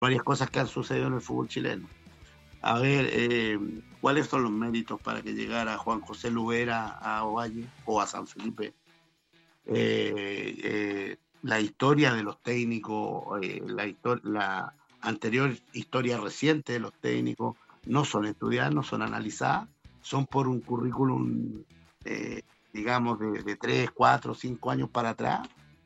varias cosas que han sucedido en el fútbol chileno. A ver, ¿cuáles son los méritos para que llegara Juan José Lubera a Ovalle o a San Felipe? La historia de los técnicos, la anterior historia reciente de los técnicos, no son estudiadas, no son analizadas, son por un currículum, digamos, de 3, 4, 5 años para atrás.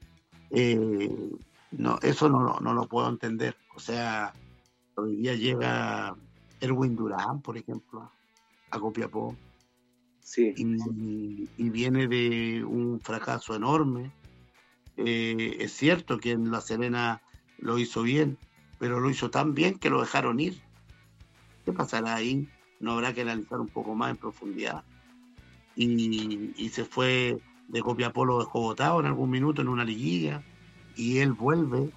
No, eso no lo puedo entender. O sea, hoy día llega Erwin Durán, por ejemplo, a Copiapó, Sí. y viene de un fracaso enorme. Es cierto que en La Serena lo hizo bien, pero lo hizo tan bien que lo dejaron ir. ¿Qué pasará ahí? No habrá que analizar un poco más en profundidad. Y se fue de Copiapó, lo dejó botado en algún minuto en una liguilla, y él vuelve.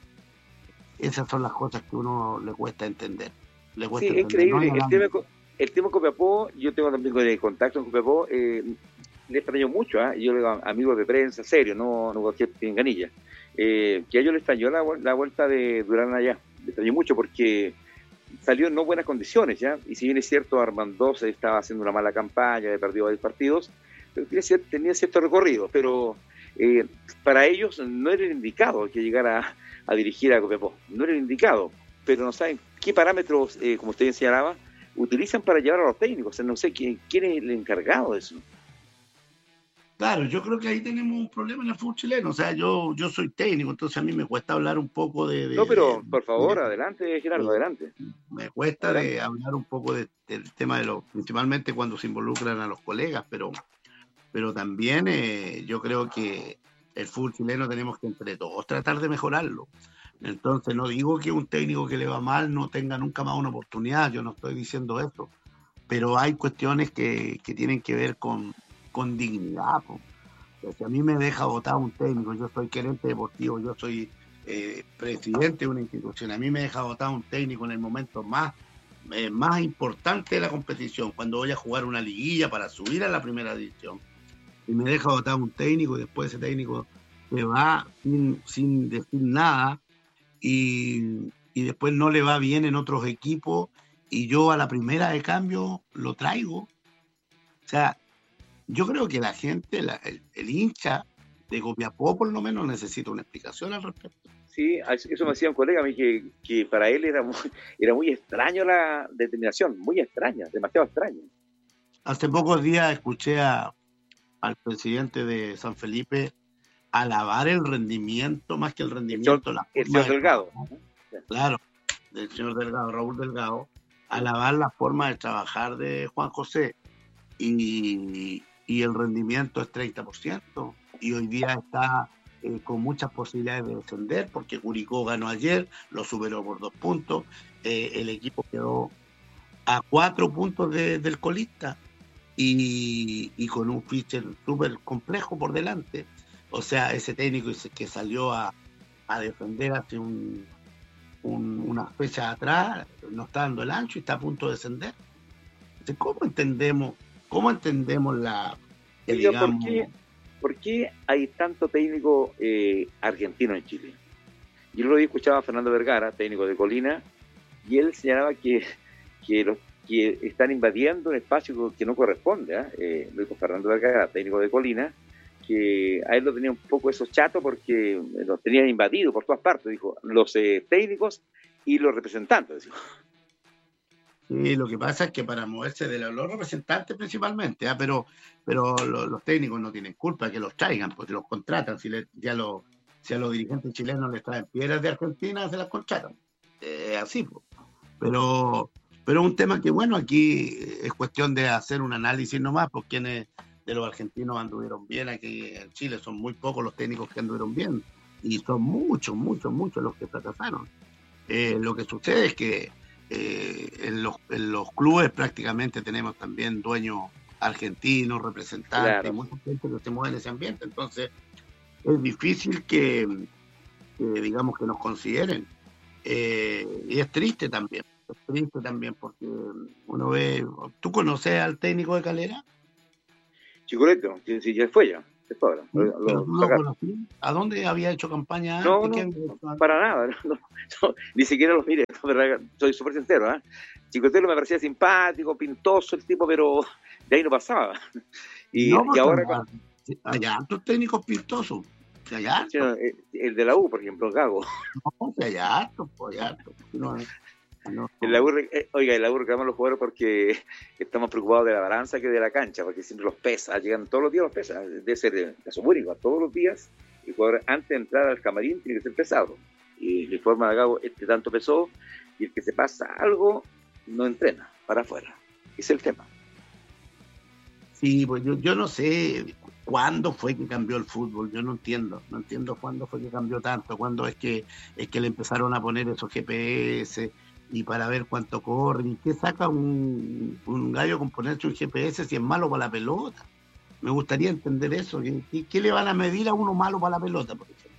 Esas son las cosas que uno le cuesta entender. Le Sí, cuesta es entender. No hay increíble. análisis. El tema Copiapó, yo tengo también contacto en Copiapó, le extraño mucho, yo le digo a amigos de prensa, serio, no cualquier pinganilla, que a ellos les extrañó la vuelta de Durán allá. Le extrañó mucho porque salió en no buenas condiciones, ¿ya? Y si bien es cierto, Armando se estaba haciendo una mala campaña, había perdido varios partidos, pero tenía cierto recorrido, pero para ellos no era el indicado que llegara a dirigir a Copiapó, no era el indicado, pero no saben qué parámetros, como usted señalaba, utilizan para llevar a los técnicos. O sea, no sé quién es el encargado de eso. Claro, yo creo que ahí tenemos un problema en el fútbol chileno. O sea, yo soy técnico, entonces a mí me cuesta hablar un poco No, pero por favor, adelante, Gerardo, de- adelante. me cuesta de Adelante. hablar un poco del tema de principalmente cuando se involucran a los colegas, pero también yo creo que el fútbol chileno tenemos que entre todos tratar de mejorarlo. Entonces no digo que un técnico que le va mal no tenga nunca más una oportunidad, yo no estoy diciendo eso, pero hay cuestiones que tienen que ver con dignidad. Po. O sea, si a mí me deja votar un técnico, yo soy gerente deportivo, yo soy presidente de una institución, a mí me deja votar un técnico en el momento más importante de la competición, cuando voy a jugar una liguilla para subir a la primera división, y me deja votar un técnico y después ese técnico se va sin decir nada, y después no le va bien en otros equipos, y yo a la primera de cambio lo traigo. O sea, yo creo que la gente, el hincha de Copiapó por lo menos necesita una explicación al respecto. Sí, eso me decía un colega a mí que para él era muy extraño la determinación, muy extraña, demasiado extraña. Hace pocos días escuché al presidente de San Felipe alabar el rendimiento, más que el El señor, rendimiento, la el forma señor de Delgado. trabajar, claro, del señor Delgado, Raúl Delgado, alabar la forma de trabajar de Juan José, y el rendimiento es 30%, y hoy día está con muchas posibilidades de descender, porque Curicó ganó ayer, lo superó por 2 puntos, el equipo quedó a 4 puntos del colista, y con un pitcher súper complejo por delante. O sea, ese técnico que salió a defender hace unas fechas atrás no está dando el ancho y está a punto de descender. Entonces, ¿cómo entendemos Oiga, digamos, por qué hay tanto técnico argentino en Chile? Yo lo había escuchado a Fernando Vergara, técnico de Colina, y él señalaba que están invadiendo un espacio que no corresponde. Lo dijo Fernando Vergara, técnico de Colina, que a él lo tenía un poco esos chatos porque los tenían invadido por todas partes, dijo, los técnicos y los representantes. Dijo. sí, lo que pasa es que para moverse de los representantes principalmente, pero los técnicos no tienen culpa que los traigan, porque los contratan. Si a los dirigentes chilenos les traen piedras de Argentina, se las contratan. Así, pues. Pero, pero un tema que, bueno, aquí es cuestión de hacer un análisis nomás, por quienes de los argentinos anduvieron bien. Aquí en Chile son muy pocos los técnicos que anduvieron bien, y son muchos, muchos, muchos los que fracasaron. Lo que sucede es que en los clubes prácticamente tenemos también dueños argentinos, representantes, Claro. mucha gente que se mueve en ese ambiente. Entonces es difícil que digamos que nos consideren. Y es triste también porque ¿tú conoces al técnico de Calera? Chicoleto, sí, ya fue ya. se sobra. ¿Sí? Pero Lo tú lo sacaron. conocías. ¿A dónde había hecho campaña No, antes? ¿Qué no, había hecho antes? para nada. Ni siquiera los miré. ¿Verdad? Soy súper sincero. Chicotelo me parecía simpático, pintoso el tipo, pero de ahí no pasaba. No, Y porque ahora, hay hartos técnicos pintosos. Si hay hartos. el de la U, por ejemplo, Gago. No, si hay hartos, pues hay hartos. No, no, En la U, oiga, en la U reclamamos los jugadores porque estamos preocupados de la balanza que de la cancha, porque siempre los pesa, llegan todos los días los pesa, debe ser caso único, todos los días el jugador antes de entrar al camarín tiene que ser pesado. Y le informa a Gago, este tanto pesó, y el que se pasa algo no entrena, para afuera. Ese es el tema. sí, pues yo no sé cuándo fue que cambió el fútbol, yo no entiendo cuándo fue que cambió tanto, cuándo es que le empezaron a poner esos GPS y para ver cuánto corren, y qué saca un gallo con ponerse un GPS si es malo para la pelota. Me gustaría entender eso, ¿qué le van a medir a uno malo para la pelota, por ejemplo?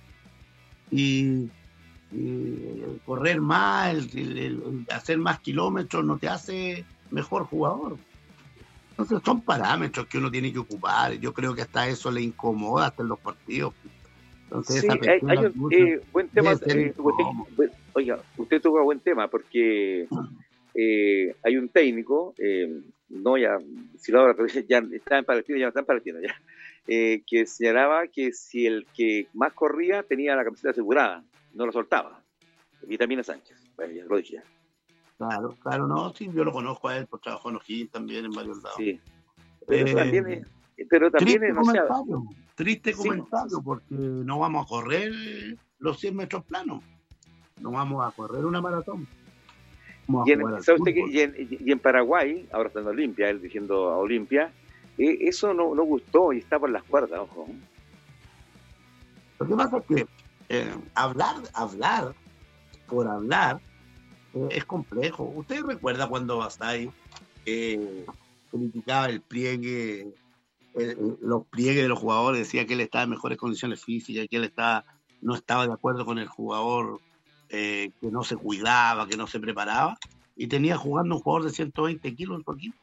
Y correr más, el hacer más kilómetros no te hace mejor jugador. Entonces son parámetros que uno tiene que ocupar. Yo creo que hasta eso le incomoda hasta en los partidos. Entonces Sí, esa hay pequeña un lucha buen tema. debe ser incómoda. Oiga, usted toca buen tema porque hay un técnico, no ya, si lo ahora, ya está en Palestina, ya no está en Palestina, ya, que señalaba que si el que más corría tenía la camiseta asegurada, no la soltaba. Vitamina Sánchez, bueno, ya lo dije ya. Claro, claro, no, sí, yo lo conozco a él, pues trabajó en O'Higgins también en varios lados. Sí, Eh, pero también triste no sé, triste sí, comentario, porque no vamos a correr los 100 metros planos, no vamos a correr una maratón, vamos a jugar al ¿sabe usted que fútbol. y en Paraguay, ahora está en Olimpia, él diciendo a Olimpia, eso no gustó y está por las cuerdas, ojo. Lo que pasa es que hablar por hablar es complejo. ¿Usted recuerda cuando Basay criticaba el pliegue, los pliegues de los jugadores, decía que él estaba en mejores condiciones físicas, que él no estaba de acuerdo con el jugador que no se cuidaba, que no se preparaba, y tenía jugando un jugador de 120 kilos en su equipo?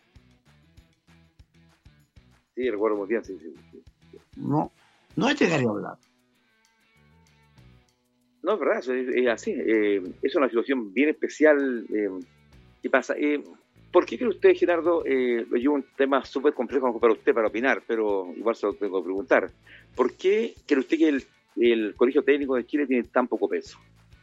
Sí, recuerdo muy bien, sí, sí, sí. No, no es llegar a hablar. No, es verdad, es así. Es una situación bien especial. ¿Qué pasa? ¿Por qué cree usted, Gerardo? Lo llevo un tema súper complejo para usted para opinar, pero igual se lo tengo que preguntar. ¿Por qué cree usted que el Colegio Técnico de Chile tiene tan poco peso?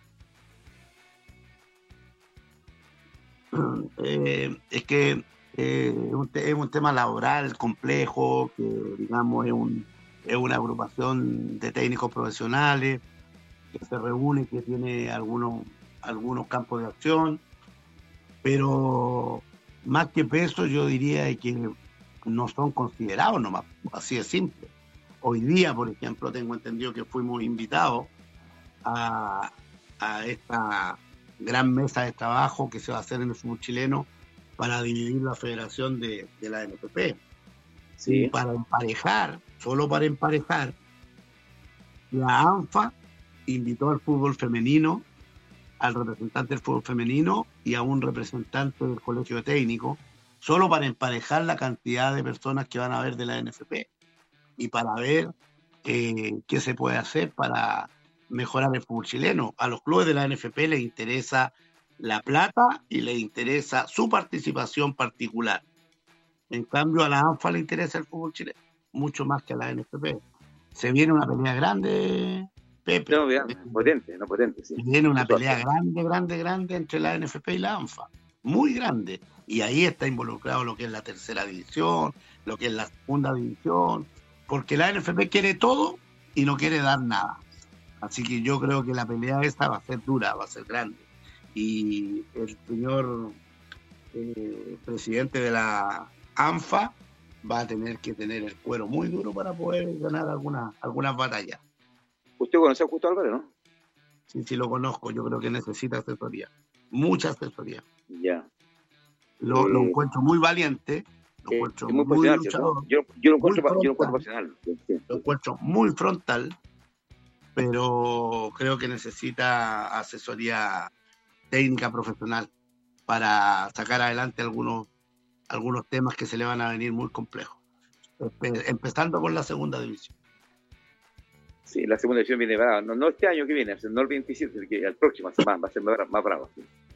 Es que es un tema laboral complejo, que digamos es una agrupación de técnicos profesionales que se reúne, que tiene algunos campos de acción, pero más que peso yo diría que no son considerados nomás, así de simple. Hoy día, por ejemplo, tengo entendido que fuimos invitados a esta gran mesa de trabajo que se va a hacer en el fútbol chileno para dividir la federación de la NFP. Sí. Y para emparejar, solo para emparejar, la ANFA invitó al fútbol femenino, al representante del fútbol femenino y a un representante del colegio técnico, solo para emparejar la cantidad de personas que van a ver de la NFP y para ver qué se puede hacer para mejorar el fútbol chileno. A los clubes de la NFP les interesa la plata y les interesa su participación particular. En cambio, a la ANFA le interesa el fútbol chileno, mucho más que a la NFP. Se viene una pelea grande, Pepe. No, vean, potente, no potente, sí. Se viene una pelea grande entre la NFP y la ANFA. Muy grande. Y ahí está involucrado lo que es la tercera división, lo que es la segunda división, porque la NFP quiere todo y no quiere dar nada. Así que yo creo que la pelea esta va a ser dura, va a ser grande. Y el señor presidente de la ANFA va a tener que tener el cuero muy duro para poder ganar algunas batallas. ¿Usted conoce a Justo Álvarez, no? Sí, lo conozco, yo creo que necesita asesoría, mucha asesoría. Ya. Lo encuentro muy valiente, lo encuentro es muy muy profesional, luchador, yo lo muy encuentro frontal, profesional. Sí. lo encuentro muy frontal, pero creo que necesita asesoría técnica profesional para sacar adelante algunos temas que se le van a venir muy complejos, empezando con la segunda división. Sí, la segunda edición viene brava. No, no este año que viene, no el 27, el próximo va a ser más bravo. Sí.